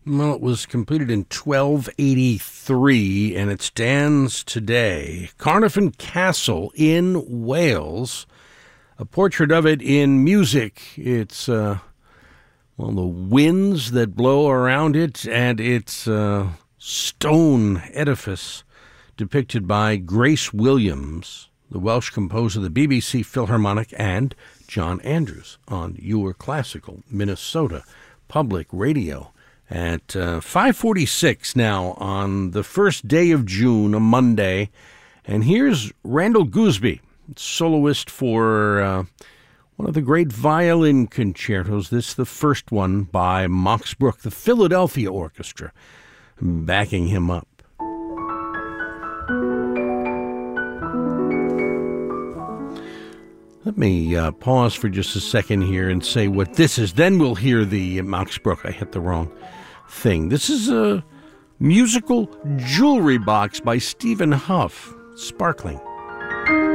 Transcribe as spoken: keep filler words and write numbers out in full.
Well, it was completed in twelve eighty-three, and it stands today. Carnarvon Castle in Wales. A portrait of it in music. It's, uh, well, the winds that blow around it, and its uh, stone edifice depicted by Grace Williams, the Welsh composer of the B B C Philharmonic, and John Andrews on your classical Minnesota Public Radio. At uh, five forty-six now on the first day of June, a Monday. And here's Randall Gooseby, soloist for uh, one of the great violin concertos. This is the first one by Max Bruch, the Philadelphia Orchestra, backing him up. Let me uh, pause for just a second here and say what this is. Then we'll hear the Max Bruch. I hit the wrong thing. This is a musical jewelry box by Stephen Huff, sparkling.